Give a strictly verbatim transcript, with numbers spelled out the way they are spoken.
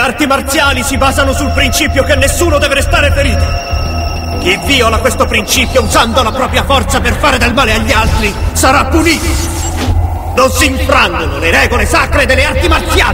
arti marziali si basano sul principio che nessuno deve restare ferito. Chi viola questo principio usando la propria forza per fare del male agli altri sarà punito. Non si infrangono le regole sacre delle arti marziali.